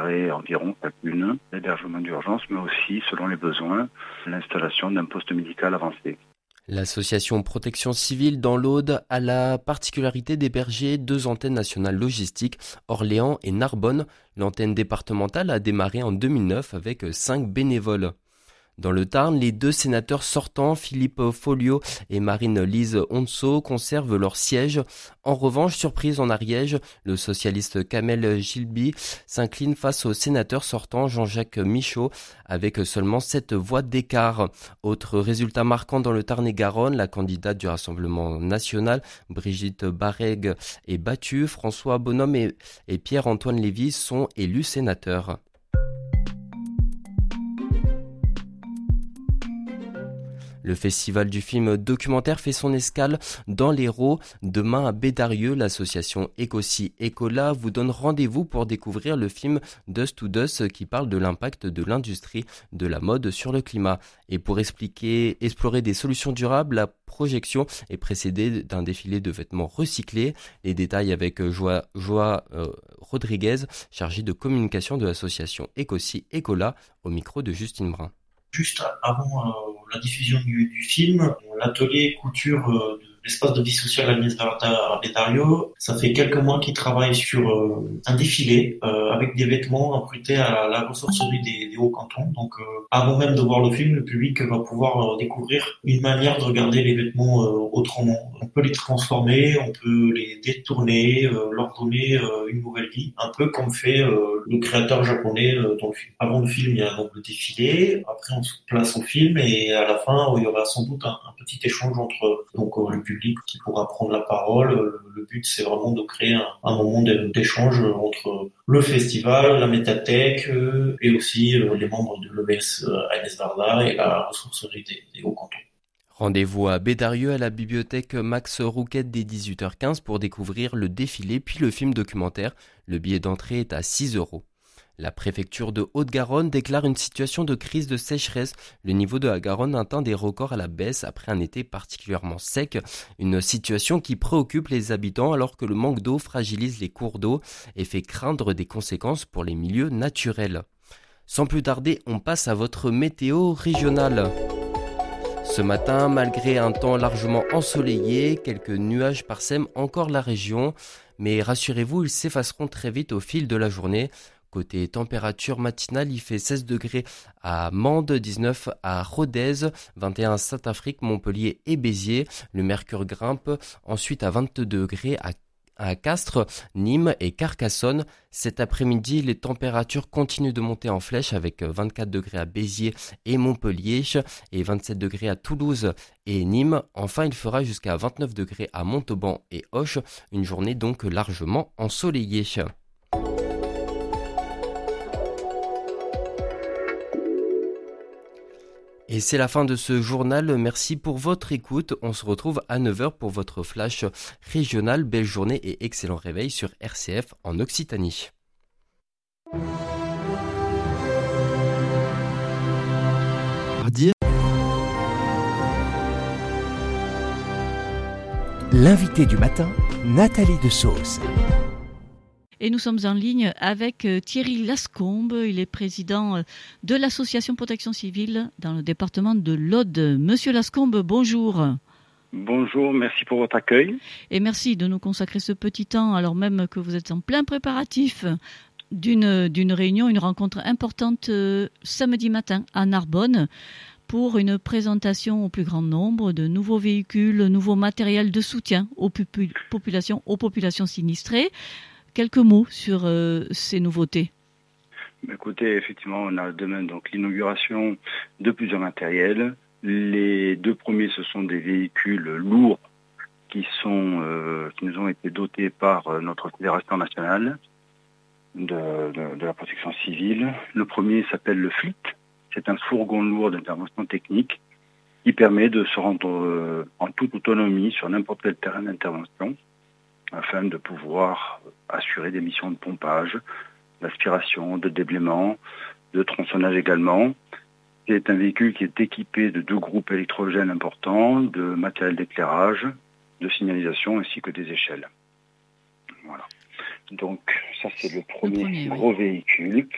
mètres environ chacune, l'hébergement d'urgence, mais aussi, selon les besoins, l'installation d'un poste médical avancé. L'association Protection Civile dans l'Aude a la particularité d'héberger 2 antennes nationales logistiques, Orléans et Narbonne. L'antenne départementale a démarré en 2009 avec 5 bénévoles. Dans le Tarn, les 2 sénateurs sortants, Philippe Folliot et Marine-Lise Onceau, conservent leur siège. En revanche, surprise en Ariège, le socialiste Kamel Gilby s'incline face au sénateur sortant Jean-Jacques Michaud avec seulement 7 voix d'écart. Autre résultat marquant dans le Tarn-et-Garonne, la candidate du Rassemblement national, Brigitte Barègue, est battue. François Bonhomme et Pierre-Antoine Lévy sont élus sénateurs. Le festival du film documentaire fait son escale dans l'Hérault. Demain à Bédarieux, l'association Ecosi Ecola vous donne rendez-vous pour découvrir le film Dust to Dust qui parle de l'impact de l'industrie de la mode sur le climat. Et pour explorer des solutions durables, la projection est précédée d'un défilé de vêtements recyclés. Les détails avec Joa Rodriguez, chargée de communication de l'association Ecosi Ecola, au micro de Justine Brun. Juste avant la diffusion du film, l'atelier couture de l'espace de vie sociale Agnès Varda à Bédarieux, ça fait quelques mois qu'ils travaillent sur un défilé avec des vêtements imputés à la ressourcerie des Hauts-Cantons. Donc avant même de voir le film, le public va pouvoir découvrir une manière de regarder les vêtements autrement. On peut les transformer, on peut les détourner, leur donner une nouvelle vie, un peu comme fait le créateur japonais dans le film. Avant le film, il y a donc le défilé, après on se place au film et à la fin, il y aura sans doute un petit échange entre le public qui pourra prendre la parole. Le but, c'est vraiment de créer un moment d'échange entre le festival, la médiathèque et aussi les membres de l'EBS Agnès Varda et la ressourcerie des Hauts-Cantons. Rendez-vous à Bédarieux à la bibliothèque Max Rouquette dès 18h15 pour découvrir le défilé puis le film documentaire. Le billet d'entrée est à 6 €. La préfecture de Haute-Garonne déclare une situation de crise de sécheresse. Le niveau de la Garonne atteint des records à la baisse après un été particulièrement sec. Une situation qui préoccupe les habitants alors que le manque d'eau fragilise les cours d'eau et fait craindre des conséquences pour les milieux naturels. Sans plus tarder, on passe à votre météo régionale. Ce matin, malgré un temps largement ensoleillé, quelques nuages parsèment encore la région. Mais rassurez-vous, ils s'effaceront très vite au fil de la journée. Côté température matinale, il fait 16 degrés à Mende, 19 à Rodez, 21 à Saint-Affrique, Montpellier et Béziers. Le mercure grimpe ensuite à 22 degrés à Castres, Nîmes et Carcassonne. Cet après-midi, les températures continuent de monter en flèche avec 24 degrés à Béziers et Montpellier et 27 degrés à Toulouse et Nîmes. Enfin, il fera jusqu'à 29 degrés à Montauban et Auch, une journée donc largement ensoleillée. Et c'est la fin de ce journal. Merci pour votre écoute. On se retrouve à 9h pour votre flash régional. Belle journée et excellent réveil sur RCF en Occitanie. L'invité du matin, Nathalie de Sauce. Et nous sommes en ligne avec Thierry Lascombe. Il est président de l'association Protection Civile dans le département de l'Aude. Monsieur Lascombe, bonjour. Bonjour, merci pour votre accueil. Et merci de nous consacrer ce petit temps, alors même que vous êtes en plein préparatif d'une réunion, une rencontre importante samedi matin à Narbonne pour une présentation au plus grand nombre de nouveaux véhicules, nouveaux matériels de soutien aux populations sinistrées. Quelques mots sur ces nouveautés. Écoutez, effectivement, on a demain donc l'inauguration de plusieurs matériels. Les 2 premiers, ce sont des véhicules lourds qui nous ont été dotés par notre fédération nationale de la protection civile. Le premier s'appelle le FLIT. C'est un fourgon lourd d'intervention technique qui permet de se rendre en toute autonomie sur n'importe quel terrain d'intervention, afin de pouvoir assurer des missions de pompage, d'aspiration, de déblaiement, de tronçonnage également. C'est un véhicule qui est équipé de 2 groupes électrogènes importants, de matériel d'éclairage, de signalisation ainsi que des échelles. Voilà. Donc ça c'est le premier gros véhicule.